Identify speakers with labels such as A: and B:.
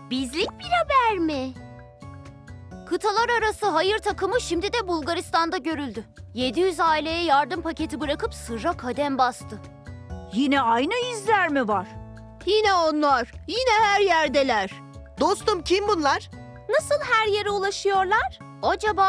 A: Bizlik bir haber mi? Kıtalar arası hayır takımı şimdi de Bulgaristan'da görüldü. 700 aileye yardım paketi bırakıp sırra kadem bastı.
B: Yine aynı izler mi var?
C: Yine onlar. Yine her yerdeler.
D: Dostum kim bunlar?
A: Nasıl her yere ulaşıyorlar? Acaba